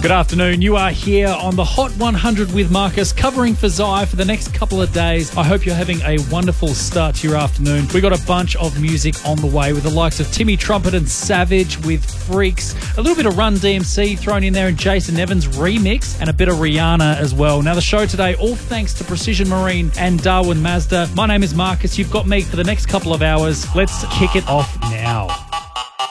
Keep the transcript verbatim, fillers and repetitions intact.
Good afternoon. You are here on the Hot one hundred with Marcus, covering for Zai for the next couple of days. I hope you're having a wonderful start to your afternoon. We got a bunch of music on the way with the likes of Timmy Trumpet and Savage with Freaks, a little bit of Run D M C thrown in there, and Jason Evans remix, and a bit of Rihanna as well. Now the show today, all thanks to Precision Marine and Darwin Mazda. My name is Marcus. You've got me for the next couple of hours. Let's kick it off now.